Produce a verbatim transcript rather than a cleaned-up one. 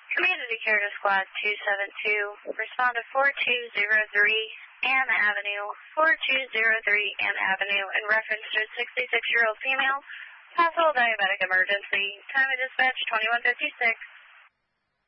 Community Care to Squad two seven two. Respond to four two zero three Ann Avenue, four two zero three Ann Avenue, in reference to a sixty-six-year-old female. Possible diabetic emergency. Time of dispatch twenty-one fifty-six.